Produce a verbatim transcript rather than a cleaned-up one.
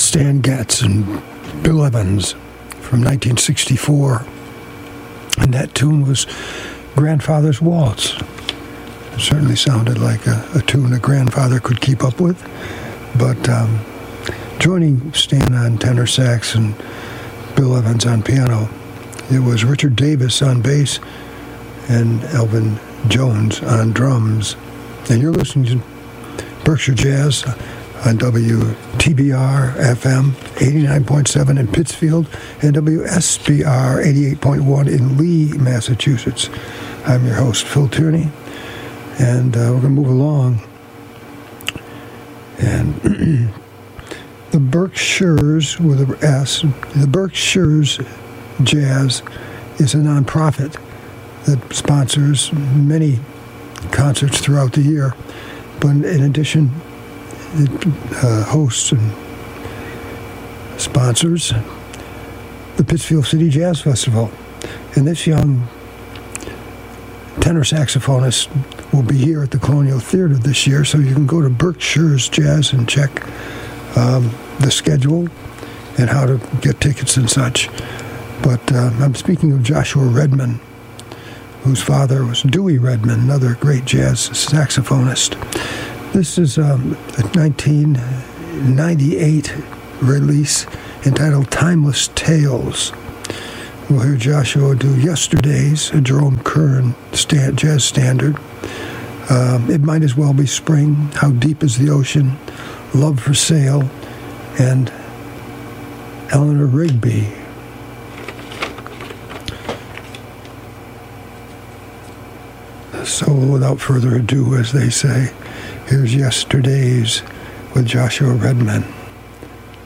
Stan Getz and Bill Evans from nineteen sixty-four. And that tune was Grandfather's Waltz. It certainly sounded like a, a tune a grandfather could keep up with. But um, joining Stan on tenor sax and Bill Evans on piano, it was Richard Davis on bass and Elvin Jones on drums. And you're listening to Berkshire Jazz on W T B R F M eighty-nine point seven in Pittsfield and W S B R eighty-eight point one in Lee, Massachusetts. I'm your host, Phil Tierney, and uh, we're going to move along. And the Berkshires, with an S, the Berkshires Jazz is a nonprofit that sponsors many concerts throughout the year. But in addition, it uh, hosts and sponsors the Pittsfield City Jazz Festival. And this young tenor saxophonist will be here at the Colonial Theater this year, so you can go to Berkshire's Jazz and check um, the schedule and how to get tickets and such. But uh, I'm speaking of Joshua Redman, whose father was Dewey Redman, another great jazz saxophonist. This is um, a nineteen ninety-eight release entitled Timeless Tales. We'll hear Joshua do Yesterdays, a Jerome Kern stand, jazz standard. Um, it Might As Well Be Spring, How Deep Is the Ocean, Love for Sale, and Eleanor Rigby. So without further ado, as they say, here's Yesterdays with Joshua Redman.